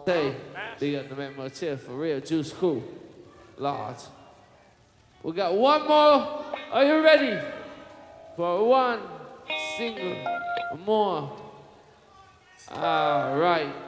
Say, big up the man Motel for real, Juice Cool, large. We got one more. Are you ready for one single more? All right.